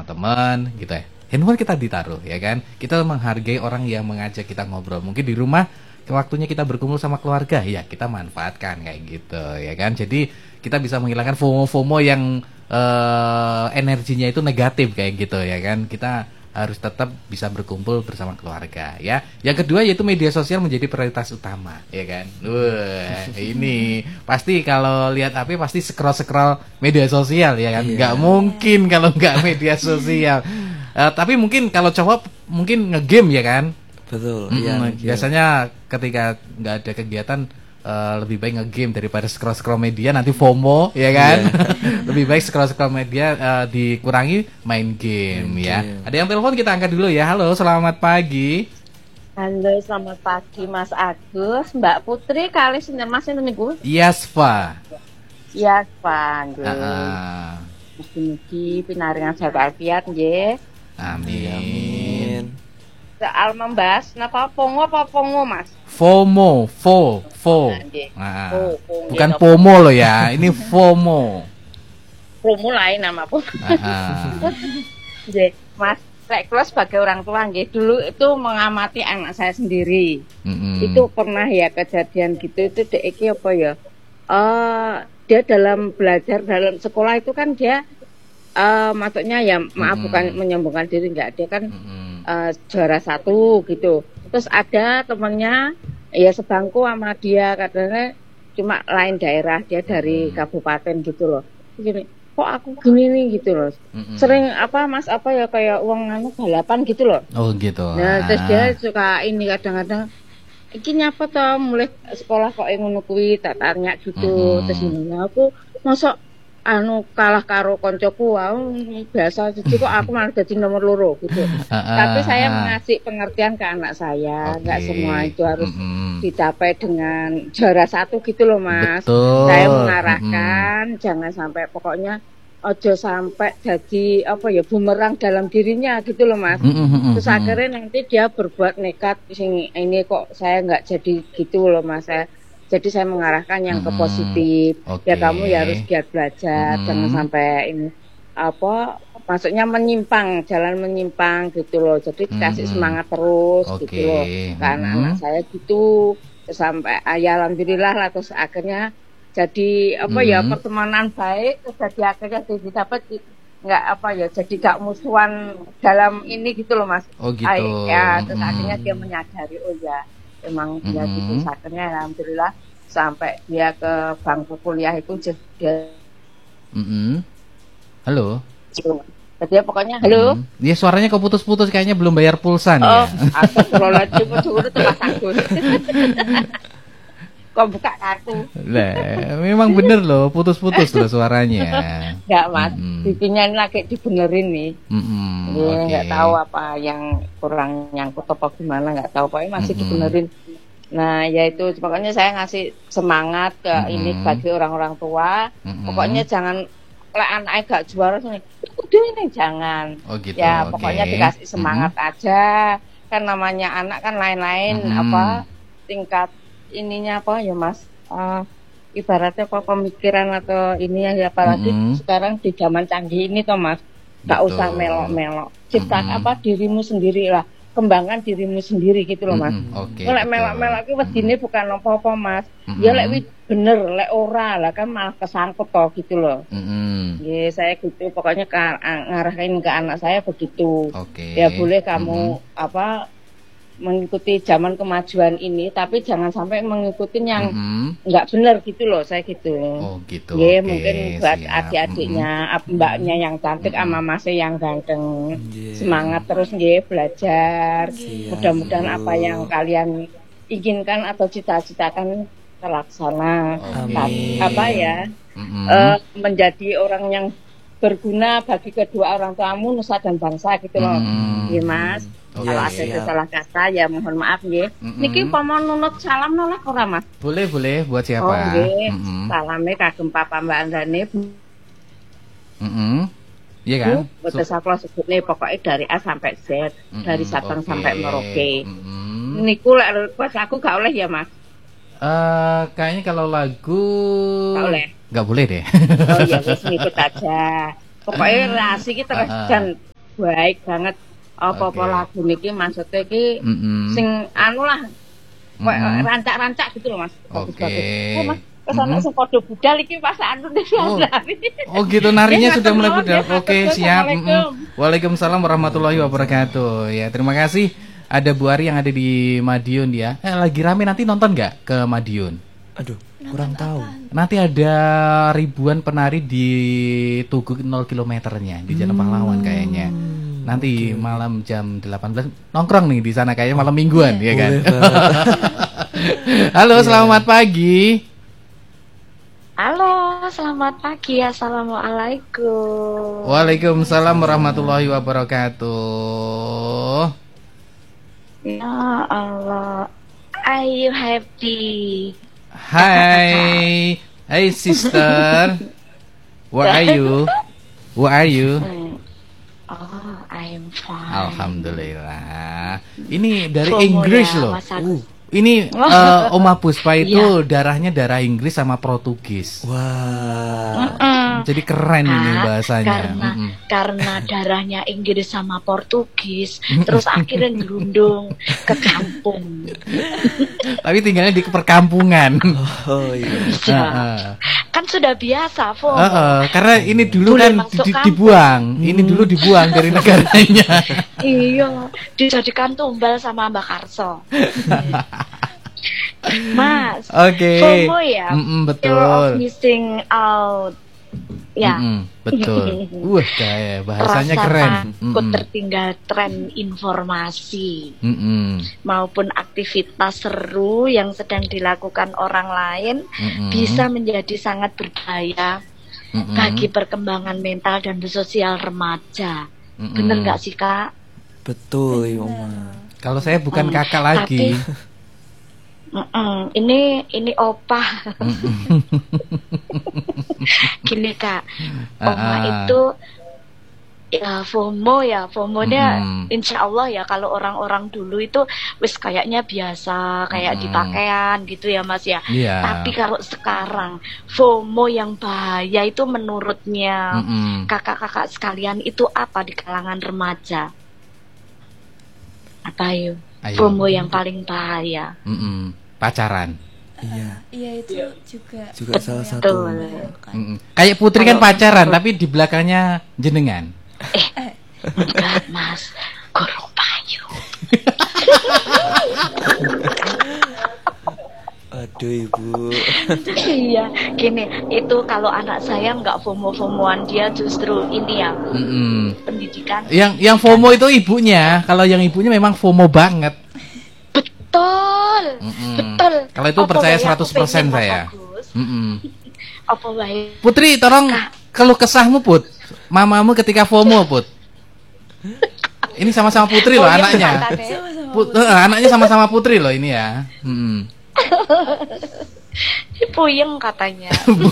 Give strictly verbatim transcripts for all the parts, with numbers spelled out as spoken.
sama teman gitu ya. Handphone kita ditaruh ya kan. Kita menghargai orang yang mengajak kita ngobrol. Mungkin di rumah waktunya kita berkumpul sama keluarga, ya kita manfaatkan kayak gitu ya kan. Jadi kita bisa menghilangkan FOMO-FOMO yang uh, energinya itu negatif kayak gitu ya kan. Kita harus tetap bisa berkumpul bersama keluarga ya. Yang kedua yaitu media sosial menjadi prioritas utama ya kan. Wah, ini pasti kalau lihat H P pasti scroll-scroll media sosial ya kan. Nggak mungkin kalau nggak media sosial. Uh, tapi mungkin kalau cowok mungkin ngegame ya kan. Betul. Mm-hmm. Ya, biasanya ketika nggak ada kegiatan uh, lebih baik ngegame daripada scroll scroll media, nanti FOMO ya kan. Yeah. Lebih baik scroll scroll media uh, dikurangi main game main ya. Game. Ada yang telepon, kita angkat dulu ya. Halo, selamat pagi. Halo, selamat pagi Mas Agus, Mbak Putri kali sinten Mas enten niku? Yasfa. Yasfa nggih. Heeh. Mugi-mugi pinaringan sehat walafiat nggih. Amin. Amin. Soal membahas napa pongo apa pongo Mas? FOMO, fo, fo. Nah, oh, oh, bukan gitu. FOMO loh ya, ini FOMO. FOMO lain nama pun. Nggih, Mas, saya kula sebagai orang tua nggih dulu itu mengamati anak saya sendiri. Mm-hmm. Itu pernah ya kejadian gitu itu dek iki apa ya? Uh, dia dalam belajar dalam sekolah itu kan dia uh, maksudnya ya maaf mm-hmm. bukan menyombongkan diri, enggak, dia kan mm-hmm. Uh, juara satu gitu. Terus ada temennya ya sebangku sama dia, katanya cuma lain daerah, dia dari hmm. kabupaten gitu loh. Gini, kok aku gini nih gitu loh. Hmm. Sering apa Mas apa ya kayak uang anu balapan gitu loh. Oh gitu. Nah, terus dia suka ini kadang-kadang iki nyapa toh mulai sekolah kok ngono kuwi, tak tanya gitu. Hmm. Terus ini aku mosok anu kalah karo koncoku wow, biasa jadi kok aku malah jadi nomor loro gitu. Uh, uh, Tapi saya uh, mengasih pengertian ke anak saya, nggak okay. semua itu harus mm-hmm. dicapai dengan juara satu gitu loh Mas. Betul. Saya mengarahkan mm-hmm. jangan sampai pokoknya ojo sampai jadi apa ya bumerang dalam dirinya gitu loh Mas. Mm-hmm. Terus akhirnya nanti dia berbuat nekat, sing ini kok saya nggak jadi gitu loh Mas. Saya Jadi saya mengarahkan yang hmm, ke positif. Okay. Ya kamu ya harus giat belajar, hmm. jangan sampai ini apa maksudnya menyimpang, jalan menyimpang gitu loh. Jadi dikasih hmm. semangat terus okay. gitu loh. Karena hmm. anak saya gitu sampai ya alhamdulillah lah terus akhirnya jadi apa hmm. ya pertemanan baik, terus jadi akhirnya jadi dapat nggak apa ya jadi gak musuhan dalam ini gitu loh Mas. Oh gitu. Ay, ya terus hmm. akhirnya dia menyadari oh ya emang dia mm-hmm. gitu akhirnya alhamdulillah sampai dia ke bangku kuliah itu dia mm-hmm. Halo jadi pokoknya halo mm-hmm. Dia suaranya kok putus-putus kayaknya belum bayar pulsa nih. Oh astagfirullahaladzim cuma tempat aku kok buka kartu nah, memang bener loh putus-putus loh suaranya. Enggak Mas mm-hmm. bikinnya ini lagi dibenerin nih mm-hmm. ya, okay. Nggak tahu apa yang kurang nyangkut apa gimana nggak tahu pokoknya masih mm-hmm. dibenerin. Nah ya itu pokoknya saya ngasih semangat ke mm-hmm. ini bagi orang-orang tua mm-hmm. pokoknya jangan lek anaknya gak juara sini udah ini jangan oh, gitu. Ya okay. pokoknya dikasih semangat mm-hmm. aja kan namanya anak kan lain-lain mm-hmm. apa tingkat ininya apa ya Mas uh, ibaratnya apa pemikiran atau ini ya apalagi mm-hmm. sekarang di zaman canggih ini toh Mas gak betul. Usah melok-melok cipta mm-hmm. apa dirimu sendiri lah kembangkan dirimu sendiri gitu loh Mas. Mm-hmm. Okay, lek melok-melok iki wedine mm-hmm. bukan apa-apa Mas. Mm-hmm. Ya lek bener lek ora lah kan malah kesangkut toh gitu loh. Mm-hmm. Ya saya gitu pokoknya ke, ngarahin ke anak saya begitu. Okay. Ya boleh kamu mm-hmm. apa mengikuti zaman kemajuan ini tapi jangan sampai mengikuti yang mm-hmm. nggak benar gitu loh saya gitu. Oh gitu. Ya okay, mungkin buat siap. adik-adiknya, mm-hmm. mbaknya yang cantik sama mm-hmm. masnya yang ganteng. Yeah. Semangat terus nggih belajar. Yeah. Mudah-mudahan apa yang kalian inginkan atau cita-citakan terlaksana. Okay. Apa ya? Mm-hmm. Uh, menjadi orang yang berguna bagi kedua orang tuamu, nusa dan bangsa gitu loh. Mm-hmm. Ya Mas. Oh, kalau ada iya. salah kata ya mohon maaf nggih. Mm-hmm. Niki pamon nunut salam noleh ora Mas? Boleh, boleh buat siapa? Oh nggih. Mm-hmm. Salame kagem Papa Mbak Andane. Heeh. Iya kan? Betul so, saklo sebutne pokoknya dari A sampai Z, mm-hmm. dari Sabang okay. sampai Merauke. Mm-hmm. Niku lek request aku gak oleh ya Mas? Eh uh, kayaknya kalau lagu gak oleh. Gak boleh deh. Oh iya wis ngikut aja. Pokoknya relasi kita terus uh, jan baik banget. Apa-apa Oke. lagu niki maksudnya iki Mm-mm. sing anu lah kayak Mm-mm. rancak-rancak gitu loh Mas. Oke. Bagus-bagus. Oh, Mas, kesana Mm-mm. sing padha budal iki pas anu Oh. diandani. Oh gitu, narinya Ya, sudah mulai matur budal. nuwun, ya, Oke, matur, siap. Assalamualaikum. Mm-mm. Waalaikumsalam warahmatullahi wabarakatuh. Ya, terima kasih. Ada Bu Ari yang ada di Madiun ya. Eh, lagi rame, nanti nonton nggak ke Madiun? Aduh, kurang tahu. Nanti ada ribuan penari di Tugu nol kilometernya di Jalan Pahlawan kayaknya. Nanti malam jam delapan belas nongkrong nih di sana kayaknya malam mingguan ya kan. Boleh banget. Halo, selamat pagi. Halo, selamat pagi. Assalamualaikum. Waalaikumsalam warahmatullahi wabarakatuh. Ya Allah, are you happy? Hai, hey sister, where are you? Where are you? Hmm. Oh, I'm fine. Alhamdulillah. Ini dari FOMO Inggris ya, loh. Mas Agus. Uh, ini eh, Oma Puspa itu darahnya darah Inggris sama Portugis. Wah. Mm-mm. Jadi keren ini Ah, bahasanya. Karena Mm-mm. karena darahnya Inggris sama Portugis, terus akhirnya gerundung ke kampung. Tapi tinggalnya di perkampungan. Oh iya. Bisa. Heeh. Kan sudah biasa, FOMO. Heeh, karena ini dulu Boleh kan masuk di- kampung. dibuang. Ini dulu dibuang dari negaranya. Iya, dijadikan tumbal sama Mbak Karso. Mas, Oke. FOMO ya, Mm-mm, fear of betul. missing out. Ya, Mm-mm, betul. Wah, kayak bahasanya rasa keren. takut Mm-mm. tertinggal tren informasi Mm-mm. maupun aktivitas seru yang sedang dilakukan orang lain Mm-mm. bisa menjadi sangat berbahaya Mm-mm. bagi perkembangan mental dan sosial remaja. Mm-mm. Bener nggak sih, Kak? Betul, ya, Oma. Kalau saya bukan Hmm, kakak lagi. Mm-mm, ini ini opah. Gini Kak, Oma Ah, ah. itu ya FOMO ya, FOMO-nya Mm-mm. insya Allah ya kalau orang-orang dulu itu wis kayaknya biasa kayak di Mm-mm. pakaian gitu ya Mas ya. Iya. Tapi kalau sekarang FOMO yang bahaya itu menurutnya Mm-mm. kakak-kakak sekalian itu apa di kalangan remaja? Apa yuk? Ayo. FOMO yang paling bahaya. Mm-mm. Pacaran. Iya, Iya itu juga juga salah satu. Betul. Mm-mm. Kayak Putri kan pacaran, tapi di belakangnya jenengan. Enggak Mas, guru payu. Aduh, Ibu. Iya, gini, itu kalau anak saya nggak FOMO-FOMOan, dia justru ini ya, Mm-mm. pendidikan. Yang yang FOMO itu ibunya. Kalau yang ibunya memang FOMO banget. Betul, Mm-mm. betul. Kalau itu Apa percaya wae aku seratus persen pengen, Mas saya. Agus? Mm-mm. Apa baik? Putri, tolong kalau kesahmu Put. Mamamu ketika FOMO Put. Ini sama-sama Putri loh Oh, iya, anaknya. katanya. sama-sama Put- eh, anaknya sama-sama Putri loh ini ya. Mm-mm. Puyeng katanya.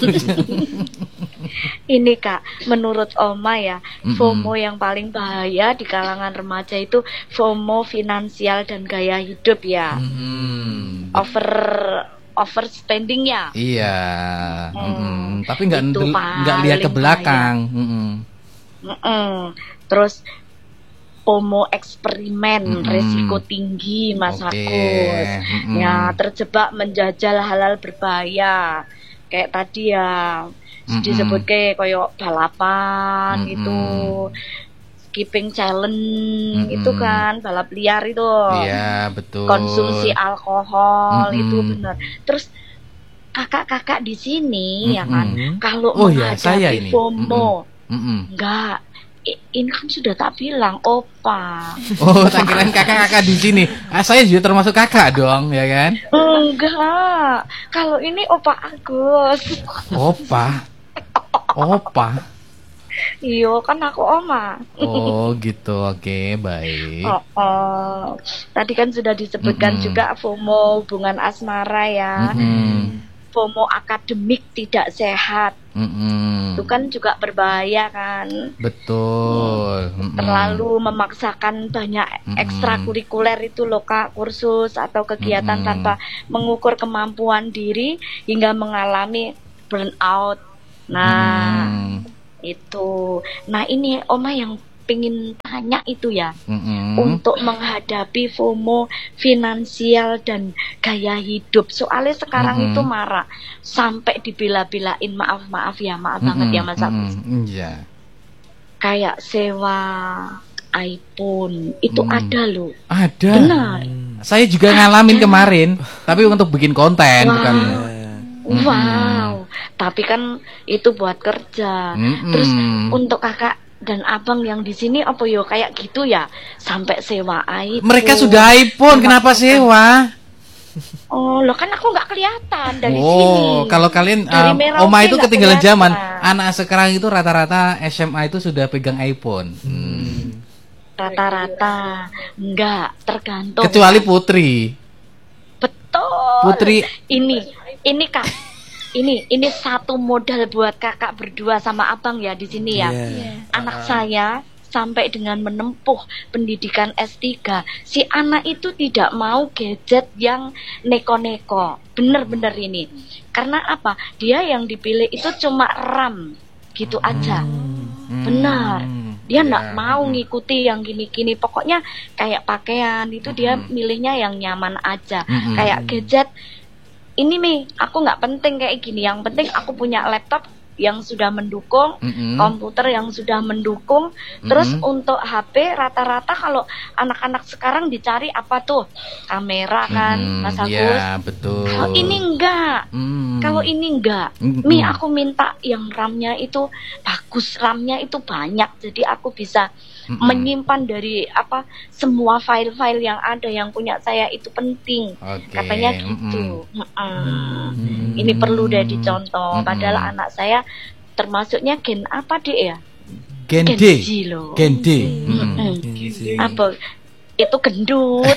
Ini Kak, menurut Oma ya, Mm-mm. FOMO yang paling bahaya di kalangan remaja itu FOMO finansial dan gaya hidup ya. Mm-mm. Over overspending ya. Iya. Hmm, Mm-mm. Tapi nggak itu ndel- nggak lihat ke paling belakang. Mm-mm. Mm-mm. Terus FOMO eksperimen, Mm-mm. resiko tinggi Mas Oke. Agus. Mm-mm. Ya, terjebak menjajal hal-hal berbahaya. Kayak tadi ya Mm-mm. disebut kayak koyo balapan Mm-mm. gitu. Skipping challenge Mm-mm. itu kan balap liar itu. Iya, betul. Konsumsi alkohol Mm-mm. itu benar. Terus kakak-kakak di sini ya kan Mm-mm. kalau Oh ya, saya menghadapi ini. FOMO Mm-mm. enggak, I- ini kan sudah tak bilang opa. Oh, tak kirain kakak-kakak di sini. Ah, saya juga termasuk kakak dong, ya kan? Enggak, kalau ini opa Agus. Opa. Opa. Iyo kan aku oma. Oh, gitu. Oke, baik. Oh, oh. Tadi kan sudah disebutkan Mm-mm. juga FOMO hubungan asmara ya. Mm-mm. FOMO akademik tidak sehat. Mm-mm. Itu kan juga berbahaya kan. Betul. Mm-mm. Terlalu memaksakan banyak Mm-mm. ekstrakurikuler itu loh Kak, kursus atau kegiatan Mm-mm. tanpa mengukur kemampuan diri hingga mengalami burnout. Nah, Mm-mm. itu. Nah, ini Oma yang pingin tanya itu ya, Mm-mm. untuk menghadapi FOMO finansial dan gaya hidup. Soalnya sekarang Mm-mm. itu marah sampai dibela-belain, maaf maaf ya, maaf banget ya Mas Agus. Mm-mm. Iya. Kayak sewa iPhone itu Mm. ada loh. Ada. Benar. Saya juga ngalamin kemarin, tapi untuk bikin konten Wah. bukan. Mm-mm. Wow, tapi kan itu buat kerja. Mm-mm. Terus untuk kakak dan abang yang di sini apa yo kayak gitu ya, sampai sewa iPhone. Mereka sudah iPhone, kenapa sewa? Oh, lo kan aku nggak kelihatan dari oh, sini. kalau kalian Dari um, Merauke Oma itu nggak ketinggalan zaman. kelihatan. Anak sekarang itu rata-rata S M A itu sudah pegang iPhone. Hmm. Rata-rata enggak, tergantung. Kecuali Putri. Betul. Putri. Ini, ini Kak. Ini, ini satu modal buat kakak berdua sama abang ya di sini ya. Iya. Anak saya sampai dengan menempuh pendidikan S tiga, si anak itu tidak mau gadget yang neko-neko. Bener-bener ini. Karena apa? Dia yang dipilih itu cuma RAM, gitu aja. Hmm. Benar. Dia nggak Ya. mau ngikuti yang gini-gini. Pokoknya kayak pakaian itu dia Mm-mm. milihnya yang nyaman aja. Mm-mm. Kayak gadget, ini nih aku nggak penting kayak gini. Yang penting aku punya laptop yang sudah mendukung, Mm-mm. komputer yang sudah mendukung. Terus Mm-mm. untuk H P rata-rata kalau anak-anak sekarang dicari apa tuh? Kamera kan, Mm-mm. Mas Agus. Ya, betul. Kalau ini enggak. Mm. Kalau ini enggak, Mm-mm. Mi aku minta yang RAM-nya itu bagus, RAM-nya itu banyak, jadi aku bisa Mm-mm. menyimpan dari apa semua file-file yang ada yang punya saya itu penting. Oke. Katanya gitu. Mm-mm. Mm-mm. Mm. Ini perlu deh dicontoh. Mm-mm. Padahal anak saya termasuknya gen apa deh ya? Gen Gen D. Z loh. Gen D. Mm-mm. Mm-mm. Gen Z. Apa? Itu gendut.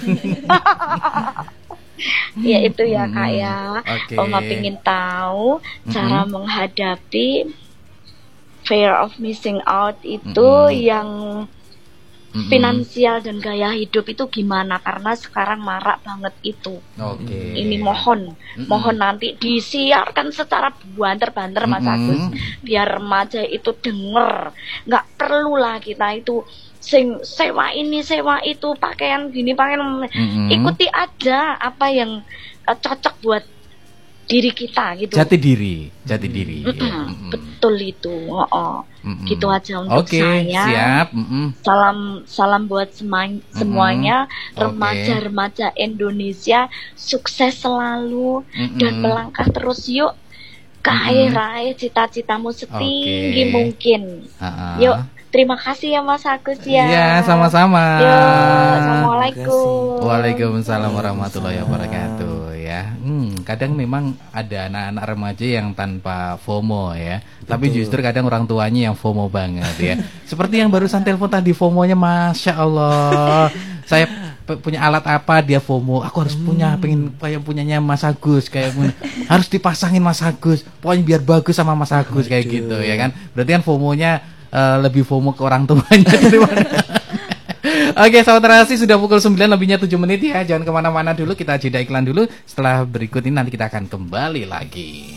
Ya itu ya Kak ya. Oke. Oma pingin tahu cara menghadapi fear of missing out itu Mm-mm. yang Mm-mm. finansial dan gaya hidup itu gimana, karena sekarang marak banget itu. Oke. Ini mohon, Mm-mm. mohon nanti disiarkan secara banter-banter Mas Mm-mm. Agus, biar remaja itu denger. Nggak perlulah kita itu sing sewa ini sewa itu, pakaian gini pakaian, Mm-mm. ikuti aja apa yang uh, cocok buat diri kita gitu. Jati diri, jati diri. Mm-mm, Ya. Mm-mm. betul itu. Oh, oh. Mm-mm. Gitu aja untuk Oke, saya. siap. Mm-mm. Salam salam buat sema- semuanya, Oke. remaja-remaja Indonesia, sukses selalu Mm-mm. dan melangkah terus yuk ke Mm-mm. akhir-akhir cita-citamu setinggi Oke. mungkin. Ha-ha. Yuk, terima kasih ya Mas Agus ya. Iya, sama-sama. Yuk, assalamualaikum. Waalaikumsalam warahmatullahi wabarakatuh ya. Hmm, kadang memang ada anak-anak remaja yang tanpa FOMO ya. Tapi Betul. justru kadang orang tuanya yang FOMO banget ya. Seperti yang barusan telepon tadi, FOMO-nya Masya Allah. Saya p- punya alat apa dia FOMO. Aku harus punya, pengen kayak punyanya Mas Agus, kayak punya- harus dipasangin Mas Agus. Pokoknya biar bagus sama Mas Agus kayak Aduh. gitu ya kan. Berarti kan FOMO-nya eh, lebih FOMO ke orang tuanya daripada. Oke, sahabat Relasi, sudah pukul sembilan lebihnya tujuh menit ya. Jangan kemana-mana dulu, kita jeda iklan dulu. Setelah berikut ini nanti kita akan kembali lagi.